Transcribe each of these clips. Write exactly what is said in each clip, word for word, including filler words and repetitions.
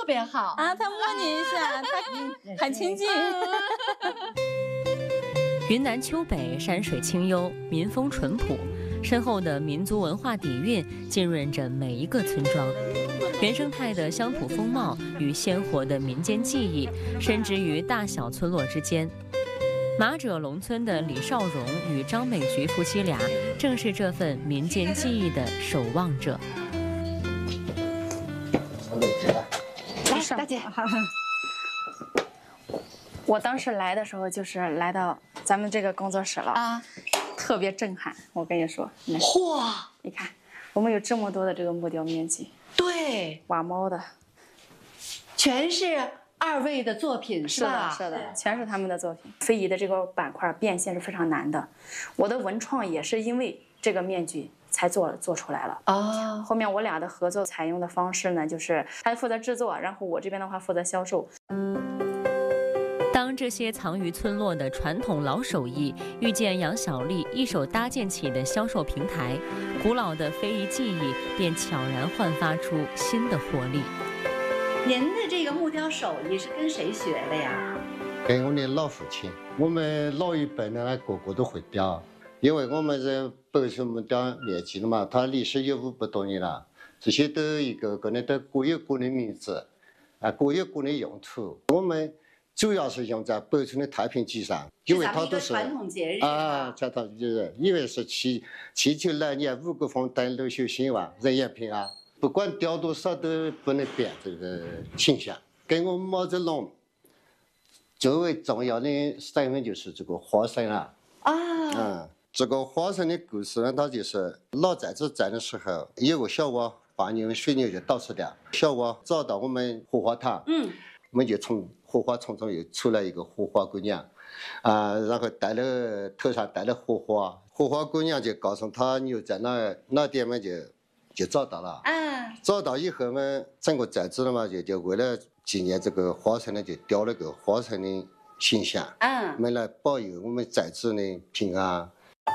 别好啊，他摸你一下，他很亲近。 云南丘北山水清幽，民风淳朴，深厚的民族文化底蕴浸润着每一个村庄。原生态的乡土风貌与鲜活的民间技艺深植于大小村落之间。马者龙村的李少荣与张美菊夫妻俩正是这份民间技艺的守望者。 来，大姐。我当时来的时候，就是来到咱们这个工作室了啊，特别震撼。我跟你说， 嚯， 你看，我们有这么多的这个木雕面具， 对， 瓦猫的， 全是二位的作品，是吧？ 是的，是的，全是他们的作品。非遗的这个板块变现是非常难的，我的文创也是因为这个面具才做做出来了。 哦， 后面我俩的合作采用的方式呢，就是他负责制作，然后我这边的话负责销售。 当这些藏于村落的传统老手艺遇见杨小丽一手搭建起的销售平台，古老的非遗技艺便悄然焕发出新的活力。 您的这个木雕手艺是跟谁学的呀？ 跟我的老父亲，我们老一辈的个个都会雕，因为我们是北村木雕面具的嘛，它历史有五百多年了，这些都一个个的都各有各的名字，啊，各有各的用途。我们主要是用在北村的太平集上，因为它都是传统节日啊，传统节日，因为是祈祈求来年五谷丰登、六畜兴旺、人员平安。不管雕多少都不能变这个形象。跟我们毛泽龙最为重要的身份就是这个花神了啊。嗯，这个花神的故事呢，它就是老寨子在的时候，有个小娃把牛水牛就到处掉，小娃找到我们荷花塘，嗯，我们就从荷花丛中又出来一个荷花姑娘，啊，然后带了头上戴了荷花，荷花姑娘就告诉他牛在哪哪点嘛就。就找到了，嗯，找到以后嘛，整个寨子了嘛，就就为了纪念这个花神呢，就雕了个花神的形象，嗯，我们来保佑我们寨子的平安。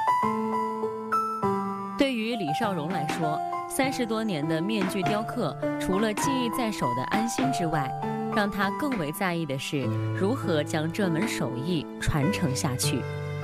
对于李少荣来说，三十多年的面具雕刻，除了技艺在手的安心之外，让他更为在意的是如何将这门手艺传承下去。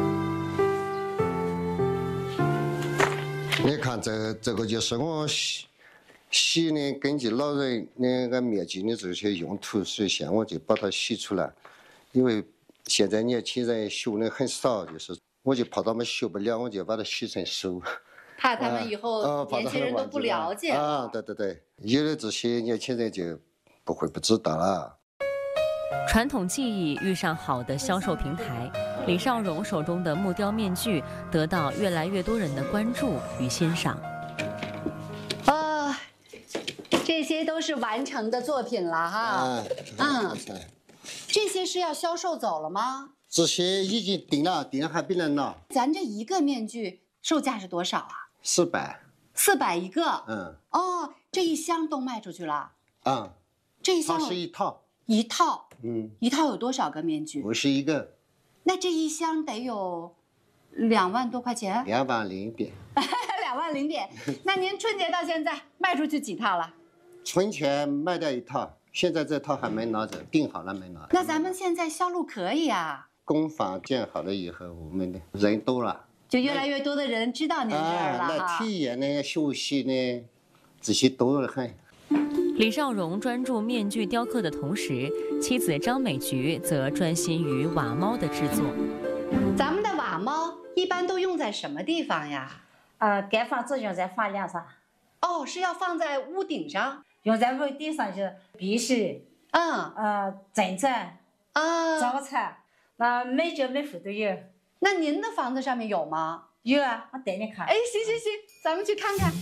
你看这这个就是我洗洗的，根据老人那个面具的这些用途实现，我就把它洗出来。因为现在年轻人学的很少，就是我就怕他们学不了，我就把它洗成书。 怕他们以后年轻人都不了解啊。啊，对对对，有的这些年轻人就不会不知道了。 传统技艺遇上好的销售平台，李少荣手中的木雕面具得到越来越多人的关注与欣赏。 哦，这些都是完成的作品了哈。嗯，这些是要销售走了吗？ 这些已经定了，定了还没人拿。 咱这一个面具售价是多少啊？ 四百。 四百一个。 嗯。 哦，这一箱都卖出去了。 嗯。 这一箱它是一套。 一套。 嗯。 一套有多少个面具？ 五十一个。 那这一箱得有两万多块钱。 两万零点。 两万零点。那您春节到现在卖出去几套了？ 春前卖掉一套，现在这套还没拿着，订好了没拿。 那咱们现在销路可以啊。 工坊建好了以后，我们的人多了， 就越来越多的人知道您这儿了、啊、 来体验呢、学习呢，这些多得很。 李少荣专注面具雕刻的同时，妻子张美菊则专心于瓦猫的制作。 咱们的瓦猫一般都用在什么地方呀？ 呃，盖房子用在房梁上。 哦，是要放在屋顶上？ 用在屋顶上就是壁饰， 嗯， 呃，枕枕， 啊， 早餐，那每家每户都有。 那您的房子上面有吗？ 有啊，我带你看。 哎，行行行，咱们去看看。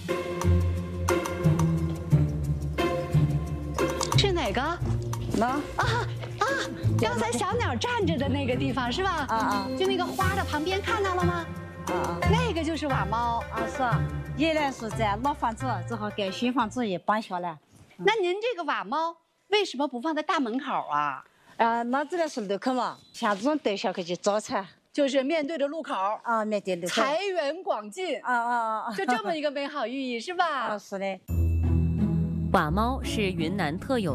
是哪个？ 那啊啊！刚才小鸟站着的那个地方是吧？ 啊啊！ 就那个花的旁边看到了吗？ 啊啊！ 那个就是瓦猫啊，是啊。原来是在老房子，之后给新房子也搬下来。 那您这个瓦猫为什么不放在大门口啊？ 啊，那这个是路口嘛，像这种带下去就早餐， 就是面对着路口啊，面对路口， 财源广进啊啊啊， 就这么一个美好寓意是吧？ 啊，是的。 瓦猫是云南特有